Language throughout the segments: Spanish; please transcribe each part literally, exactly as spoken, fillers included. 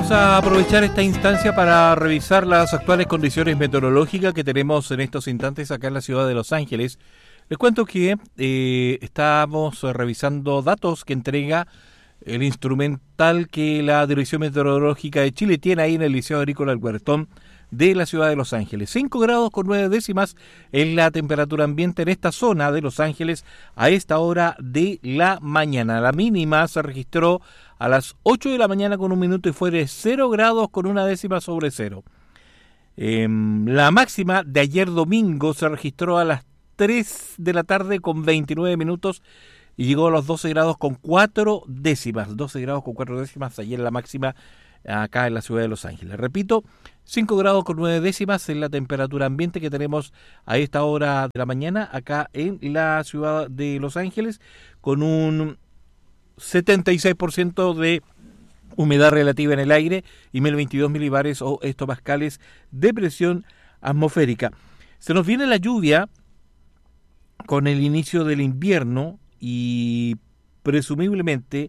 Vamos a aprovechar esta instancia para revisar las actuales condiciones meteorológicas que tenemos en estos instantes acá en la ciudad de Los Ángeles. Les cuento que eh, estamos revisando datos que entrega el instrumental que la Dirección Meteorológica de Chile tiene ahí en el Liceo Agrícola El Huertón de la ciudad de Los Ángeles. cinco grados con nueve décimas es la temperatura ambiente en esta zona de Los Ángeles a esta hora de la mañana. La mínima se registró a las ocho de la mañana con un minuto y fue de cero grados con una décima sobre cero. Eh, la máxima de ayer domingo se registró a las tres de la tarde con veintinueve minutos y llegó a los doce grados con cuatro décimas. doce grados con cuatro décimas ayer la máxima acá en la ciudad de Los Ángeles. Repito, cinco grados con nueve décimas es la temperatura ambiente que tenemos a esta hora de la mañana acá en la ciudad de Los Ángeles, con un setenta y seis por ciento de humedad relativa en el aire y mil veintidós milibares o hectopascales de presión atmosférica. Se nos viene la lluvia con el inicio del invierno y presumiblemente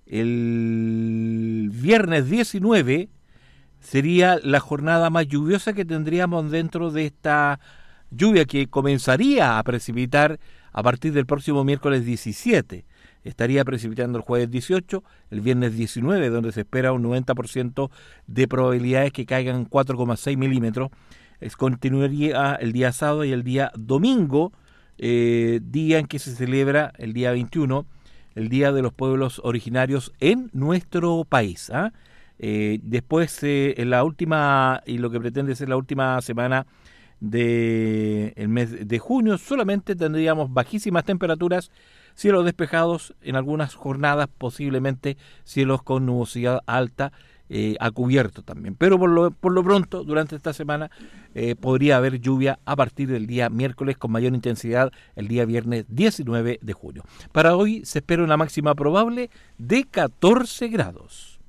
el viernes diecinueve sería la jornada más lluviosa que tendríamos dentro de esta lluvia que comenzaría a precipitar a partir del próximo miércoles diecisiete. Estaría precipitando el jueves dieciocho, el viernes diecinueve, donde se espera un noventa por ciento de probabilidades que caigan cuatro coma seis milímetros. Es, continuaría el día sábado y el día domingo, eh, día en que se celebra el día veintiuno, el Día de los Pueblos Originarios en nuestro país. ¿ah? Eh, después, eh, en la última, y lo que pretende ser la última semana del mes de junio, solamente tendríamos bajísimas temperaturas, cielos despejados en algunas jornadas, posiblemente cielos con nubosidad alta, eh, a cubierto también. Pero por lo, por lo pronto, durante esta semana, eh, podría haber lluvia a partir del día miércoles con mayor intensidad el día viernes diecinueve de junio. Para hoy se espera una máxima probable de catorce grados.